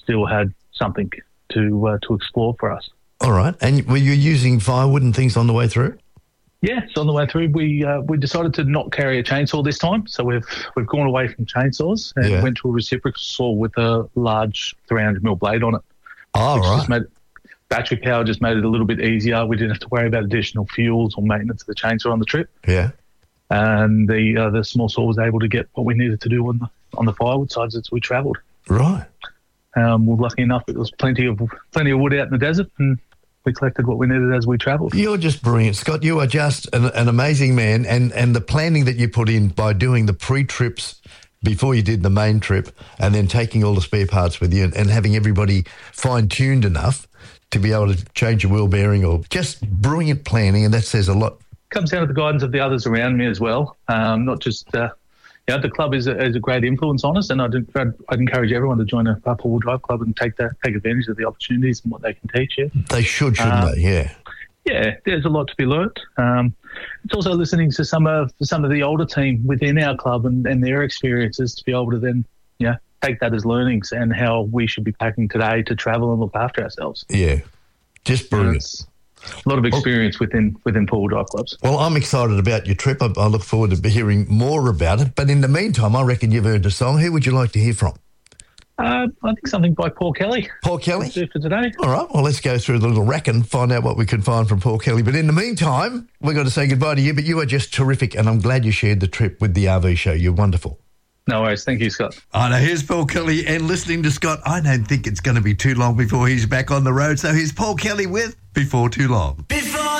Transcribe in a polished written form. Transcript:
still had something to explore for us. All right. And were you using firewood and things on the way through? Yeah, so on the way through, we decided to not carry a chainsaw this time. So we've gone away from chainsaws and went to a reciprocal saw with a large 300mm blade on it. Oh, right. Battery power just made it a little bit easier. We didn't have to worry about additional fuels or maintenance of the chainsaw on the trip. Yeah. And the small saw was able to get what we needed to do on the firewood sides as we travelled. Right. We're lucky enough it was plenty of wood out in the desert, and we collected what we needed as we travelled. You're just brilliant, Scott. You are just an amazing man, and the planning that you put in by doing the pre-trips before you did the main trip and then taking all the spare parts with you and having everybody fine-tuned enough to be able to change a wheel bearing, or just brilliant planning, and that says a lot. Comes down to the guidance of the others around me as well, not just... the club is a great influence on us, and I'd encourage everyone to join a four-wheel drive club and take advantage of the opportunities and what they can teach you. They shouldn't they? Yeah. Yeah, there's a lot to be learnt. It's also listening to some of the older team within our club and their experiences to be able to then, take that as learnings and how we should be packing today to travel and look after ourselves. Yeah, just brilliant. A lot of experience within four-wheel drive clubs. Well, I'm excited about your trip. I look forward to hearing more about it. But in the meantime, I reckon you've heard the song. Who would you like to hear from? I think something by Paul Kelly. Paul Kelly? Let's do for today. All right. Well, let's go through the little rack and find out what we can find from Paul Kelly. But in the meantime, we've got to say goodbye to you. But you are just terrific, and I'm glad you shared the trip with the RV show. You're wonderful. No worries. Thank you, Scott. I know. Here's Paul Kelly, and listening to Scott, I don't think it's going to be too long before he's back on the road. So here's Paul Kelly with Before Too Long.